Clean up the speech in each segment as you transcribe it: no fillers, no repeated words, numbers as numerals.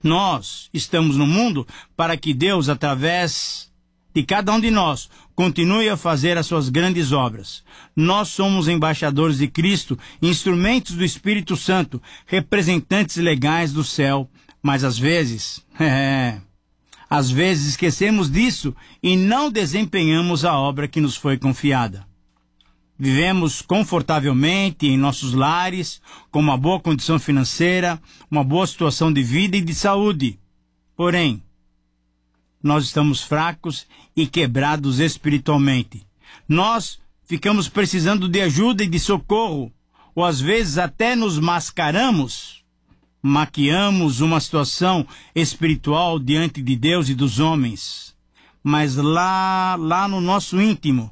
Nós estamos no mundo para que Deus, através de cada um de nós, continue a fazer as suas grandes obras. Nós somos embaixadores de Cristo, instrumentos do Espírito Santo, representantes legais do céu, mas às vezes esquecemos disso e não desempenhamos a obra que nos foi confiada. Vivemos confortavelmente em nossos lares, com uma boa condição financeira, uma boa situação de vida e de saúde. Porém, nós estamos fracos e quebrados espiritualmente. Nós ficamos precisando de ajuda e de socorro, ou às vezes até nos mascaramos, maquiamos uma situação espiritual diante de Deus e dos homens. Mas lá no nosso íntimo,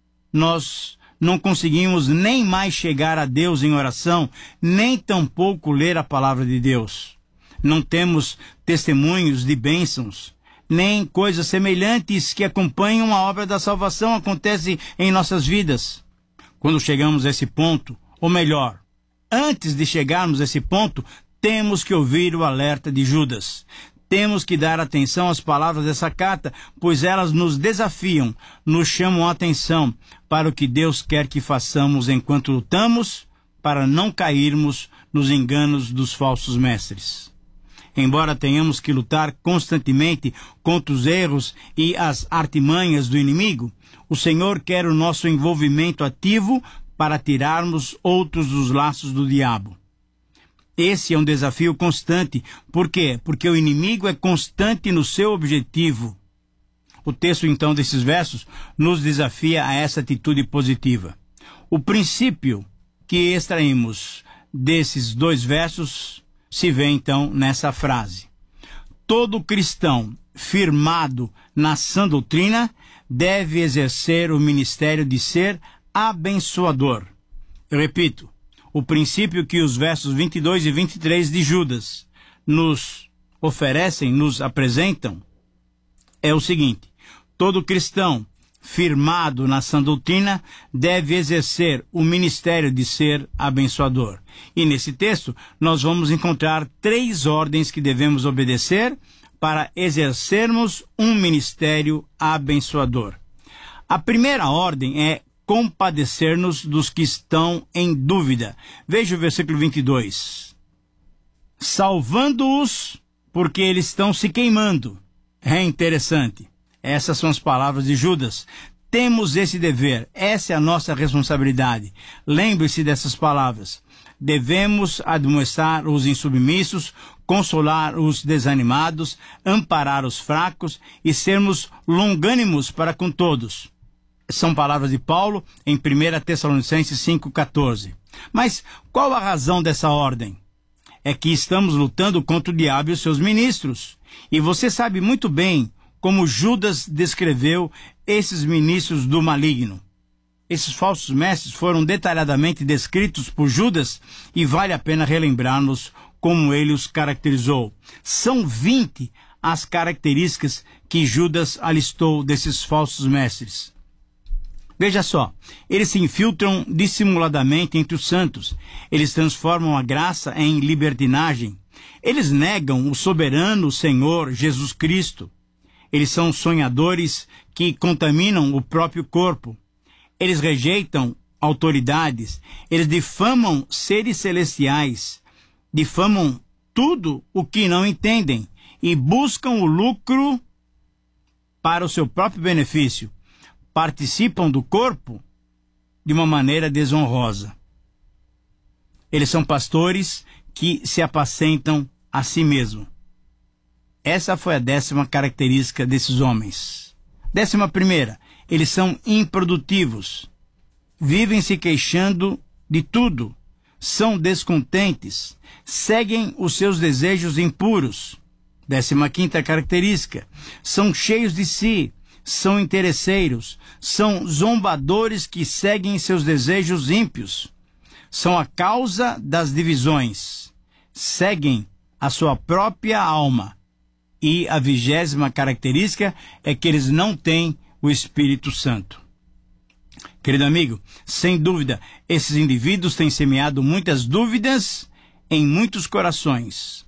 nós não conseguimos nem mais chegar a Deus em oração, nem tampouco ler a palavra de Deus. Não temos testemunhos de bênçãos, nem coisas semelhantes que acompanham a obra da salvação acontecem em nossas vidas. Quando chegamos a esse ponto, ou melhor, antes de chegarmos a esse ponto, temos que ouvir o alerta de Judas. Temos que dar atenção às palavras dessa carta, pois elas nos desafiam, nos chamam a atenção para o que Deus quer que façamos enquanto lutamos, para não cairmos nos enganos dos falsos mestres. Embora tenhamos que lutar constantemente contra os erros e as artimanhas do inimigo, o Senhor quer o nosso envolvimento ativo para tirarmos outros dos laços do diabo. Esse é um desafio constante. Por quê? Porque o inimigo é constante no seu objetivo. O texto, então, desses versos nos desafia a essa atitude positiva. O princípio que extraímos desses dois versos se vê, então, nessa frase. Todo cristão firmado na sã doutrina deve exercer o ministério de ser abençoador. Eu repito, o princípio que os versos 22 e 23 de Judas nos oferecem, nos apresentam, é o seguinte: todo cristão firmado na sã doutrina deve exercer o ministério de ser abençoador. E nesse texto nós vamos encontrar 3 ordens que devemos obedecer para exercermos um ministério abençoador. A primeira ordem é compadecer-nos dos que estão em dúvida. Veja o versículo 22. Salvando-os porque eles estão se queimando. É interessante. Essas são as palavras de Judas. Temos esse dever, essa é a nossa responsabilidade. Lembre-se dessas palavras. Devemos admoestar os insubmissos, consolar os desanimados, amparar os fracos e sermos longânimos para com todos. São palavras de Paulo em 1 Tessalonicenses 5,14. Mas qual a razão dessa ordem? É que estamos lutando contra o diabo e os seus ministros. E você sabe muito bem como Judas descreveu esses ministros do maligno. Esses falsos mestres foram detalhadamente descritos por Judas e vale a pena relembrarmos como ele os caracterizou. São 20 as características que Judas alistou desses falsos mestres. Veja só, eles se infiltram dissimuladamente entre os santos. Eles transformam a graça em libertinagem. Eles negam o soberano Senhor Jesus Cristo. Eles são sonhadores que contaminam o próprio corpo. Eles rejeitam autoridades. Eles difamam seres celestiais. Difamam tudo o que não entendem e buscam o lucro para o seu próprio benefício. Participam do corpo de uma maneira desonrosa. Eles são pastores que se apacentam a si mesmos. Essa foi a 10ª característica desses homens. 11ª, eles são improdutivos. Vivem se queixando de tudo. São descontentes. Seguem os seus desejos impuros. 15ª característica, são cheios de si. São interesseiros, são zombadores que seguem seus desejos ímpios, são a causa das divisões, seguem a sua própria alma. E a 20ª característica é que eles não têm o Espírito Santo. Querido amigo, sem dúvida, esses indivíduos têm semeado muitas dúvidas em muitos corações.